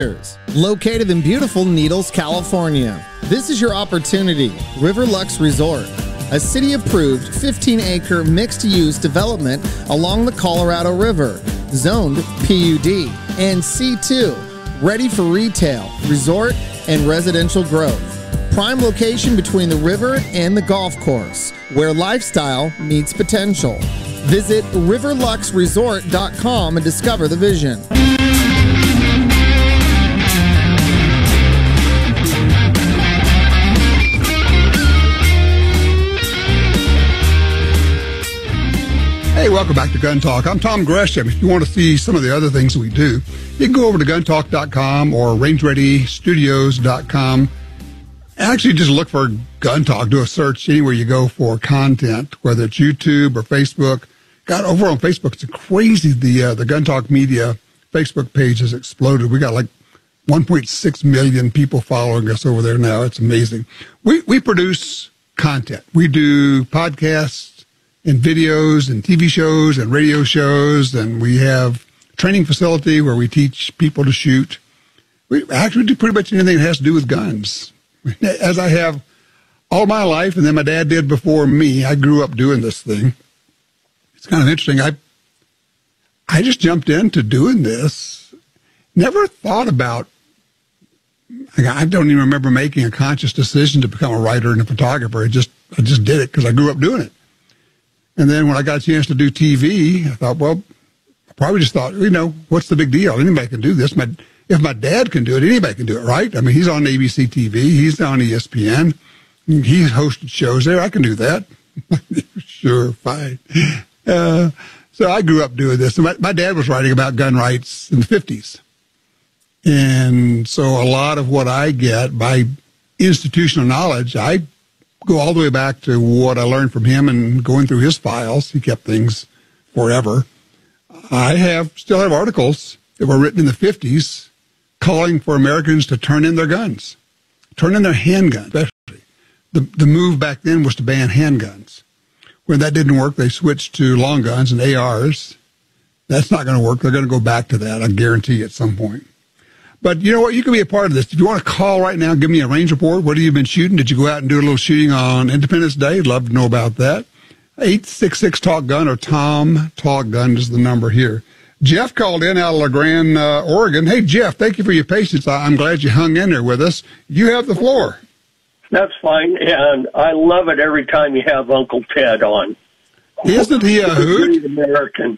Located in beautiful Needles, California. This is your opportunity. Riverlux Resort, a city-approved 15-acre mixed-use development along the Colorado River, zoned PUD and C2, ready for retail, resort, and residential growth. Prime location between the river and the golf course, where lifestyle meets potential. Visit riverluxresort.com and discover the vision. Hey, welcome back to Gun Talk. I'm Tom Gresham. If you want to see some of the other things we do, you can go over to guntalk.com or rangereadystudios.com. Actually, just look for Gun Talk. Do a search anywhere you go for content, whether it's YouTube or Facebook. God, over on Facebook, it's crazy. The Gun Talk Media Facebook page has exploded. We got like 1.6 million people following us over there now. It's amazing. We produce content. We do podcasts and videos and TV shows and radio shows, and we have a training facility where we teach people to shoot. We actually do pretty much anything that has to do with guns. As I have all my life, and then my dad did before me. I grew up doing this thing. It's kind of interesting. I just jumped into doing this. Never thought about, I don't even remember making a conscious decision to become a writer and a photographer. I just did it because I grew up doing it. And then when I got a chance to do TV, I thought, well, I probably just thought, what's the big deal? Anybody can do this. If my dad can do it, anybody can do it, right? I mean, he's on ABC TV. He's on ESPN. He's hosted shows there. I can do that. Sure, fine. So I grew up doing this. My dad was writing about gun rights in the 50s. And so a lot of what I get by institutional knowledge, I go all the way back to what I learned from him and going through his files. He kept things forever. I still have articles that were written in the 50s calling for Americans to turn in their guns, turn in their handguns, especially. The move back then was to ban handguns. When that didn't work, they switched to long guns and ARs. That's not going to work. They're going to go back to that, I guarantee, at some point. But you know what? You can be a part of this. If you want to call right now, give me a range report. What have you been shooting? Did you go out and do a little shooting on Independence Day? I'd love to know about that. 866-TALK-GUN or Tom Talk Gun is the number here. Jeff called in out of La Grande, Oregon. Hey, Jeff, thank you for your patience. I'm glad you hung in there with us. You have the floor. That's fine, and I love it every time you have Uncle Ted on. Isn't he a hoot? American.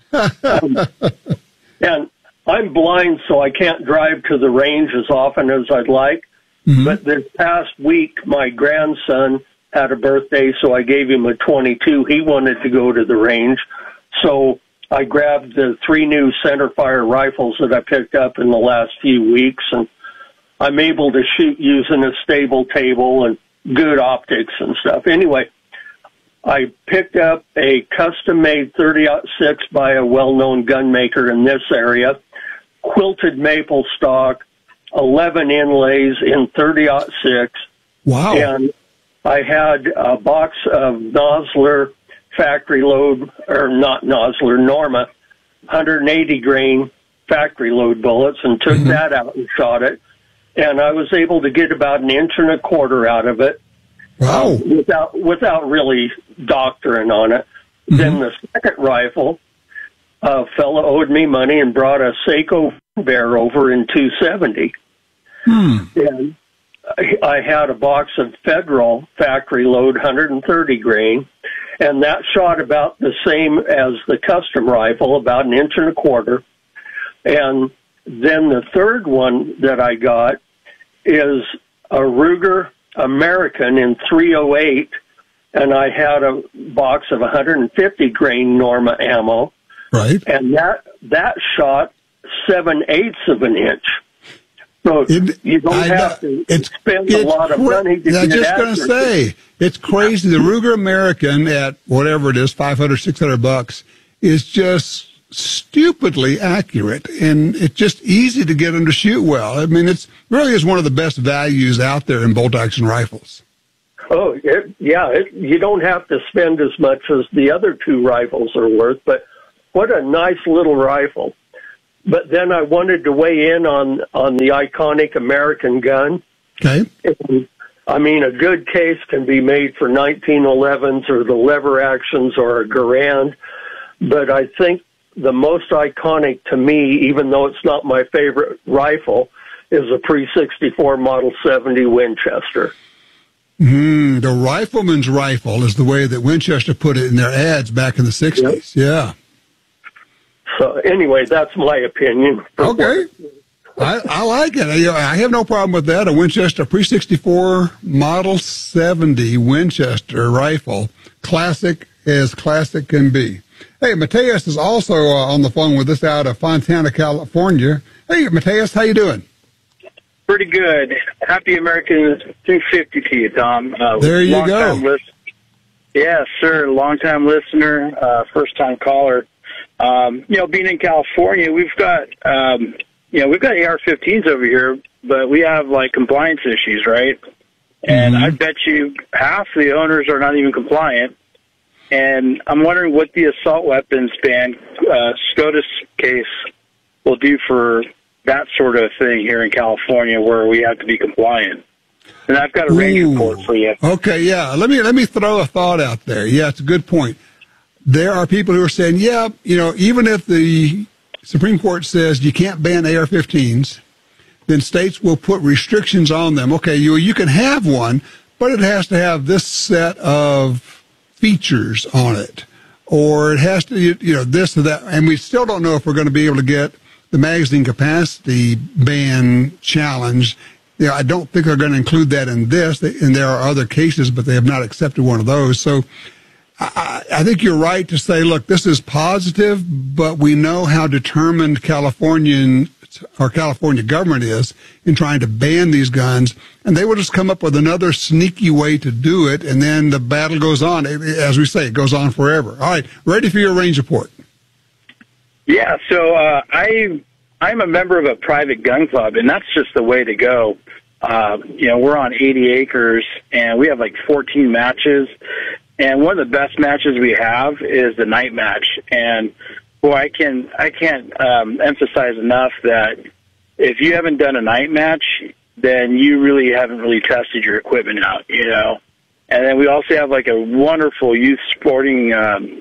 And I'm blind, so I can't drive to the range as often as I'd like. Mm-hmm. But this past week, my grandson had a birthday, so I gave him a 22. He wanted to go to the range. So I grabbed the 3 new centerfire rifles that I picked up in the last few weeks, and I'm able to shoot using a stable table and good optics and stuff. Anyway, I picked up a custom-made 30-06 by a well-known gun maker in this area, quilted maple stock, 11 inlays in 30-06. Wow. And I had a box of Nosler factory load, or not Nosler, Norma, 180 grain factory load bullets, and took that out and shot it. And I was able to get about 1.25 inches out of it. Wow. Without really doctoring on it. Mm-hmm. Then the second rifle, a fellow owed me money and brought a Seiko Bear over in 270. And I had a box of Federal factory load 130 grain, and that shot about the same as the custom rifle, about 1.25 inches. And then the third one that I got is a Ruger American in 308, and I had a box of 150 grain Norma ammo. Right. And that shot 7/8 of an inch. So you don't have to spend a lot of money to get I'm just going to say, it's crazy. The Ruger American at whatever it is, $500, $600, is just stupidly accurate, and it's just easy to get them to shoot well. I mean, it's really is one of the best values out there in bolt-action rifles. Oh, you don't have to spend as much as the other 2 rifles are worth, but what a nice little rifle. But then I wanted to weigh in on the iconic American gun. Okay. I mean, a good case can be made for 1911s or the lever actions or a Garand, but I think the most iconic to me, even though it's not my favorite rifle, is a pre-64 Model 70 Winchester. The rifleman's rifle is the way that Winchester put it in their ads back in the 60s. Yep. Yeah. So anyway, that's my opinion. Okay. I like it. I have no problem with that. A Winchester pre-64 Model 70 Winchester rifle. Classic as classic can be. Hey, Mateus is also on the phone with us out of Fontana, California. Hey, Mateus, how you doing? Pretty good. Happy American 250 to you, Tom. There you go. Yes, sir. Long-time listener, first-time caller. Being in California, we've got AR-15s over here, but we have like compliance issues, right? And I bet you half the owners are not even compliant. And I'm wondering what the assault weapons ban SCOTUS case will do for that sort of thing here in California, where we have to be compliant. And I've got a range report for you. Okay, yeah. Let me throw a thought out there. Yeah, it's a good point. There are people who are saying, even if the Supreme Court says you can't ban AR-15s, then states will put restrictions on them. Okay, you can have one, but it has to have this set of features on it, or it has to, this or that. And we still don't know if we're going to be able to get the magazine capacity ban challenge. I don't think they're going to include that in this, and there are other cases, but they have not accepted one of those. So I think you're right to say, look, this is positive, but we know how determined California government is in trying to ban these guns, and they will just come up with another sneaky way to do it, and then the battle goes on. As we say, it goes on forever. All right, ready for your range report. Yeah, so I'm a member of a private gun club, and that's just the way to go. We're on 80 acres, and we have like 14 matches. And one of the best matches we have is the night match. And boy, I can't emphasize enough that if you haven't done a night match, then you really haven't really tested your equipment out, And then we also have like a wonderful youth sporting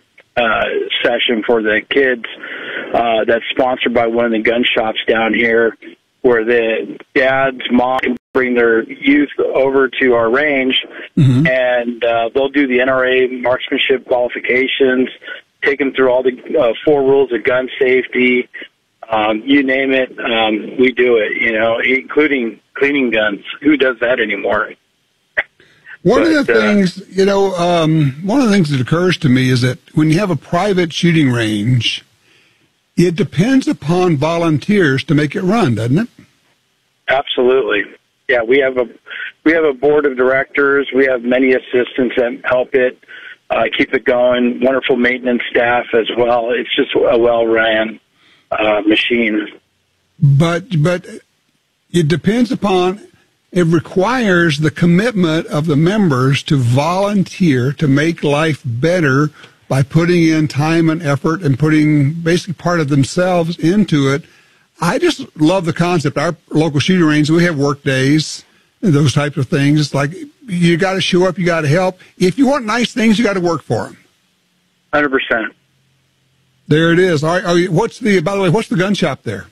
session for the kids that's sponsored by one of the gun shops down here, where the dads, moms can bring their youth over to our range, and they'll do the NRA marksmanship qualifications, take them through all the 4 rules of gun safety. You name it, we do it, including cleaning guns. Who does that anymore? One of the things that occurs to me is that when you have a private shooting range, it depends upon volunteers to make it run, doesn't it? Absolutely. Yeah, we have a board of directors. We have many assistants that help it keep it going. Wonderful maintenance staff as well. It's just a well-ran machine. But it depends upon. It requires the commitment of the members to volunteer to make life better by putting in time and effort and putting basically part of themselves into it. I just love the concept. Our local shooting range, we have work days and those types of things. It's like you got to show up, you got to help. If you want nice things, you got to work for them. 100%. There it is. All right. By the way, what's the gun shop there?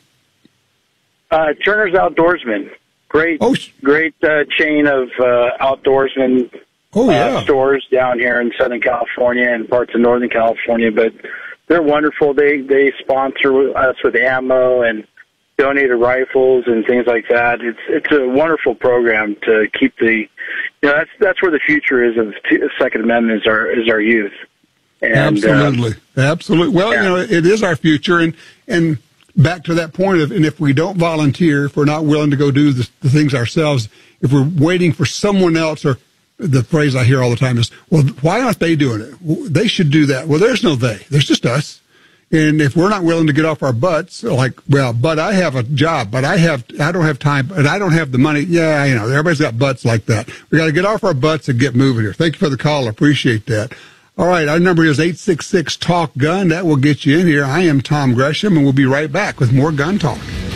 Turner's Outdoorsman. Great chain of outdoorsman stores down here in Southern California and parts of Northern California. But they're wonderful. They sponsor us with ammo and donated rifles and things like that. It's a wonderful program to keep that's where the future is of the Second Amendment is our youth. And, Absolutely. Well, it is our future, and back to that point and if we don't volunteer, if we're not willing to go do the things ourselves, if we're waiting for someone else, or the phrase I hear all the time is, well, why aren't they doing it? They should do that. Well, there's no they. There's just us. And if we're not willing to get off our butts, but I have a job, but I don't have time, but I don't have the money. Yeah, everybody's got butts like that. We got to get off our butts and get moving here. Thank you for the call. I appreciate that. All right, our number is 866-TALK-GUN. That will get you in here. I am Tom Gresham, and we'll be right back with more Gun Talk.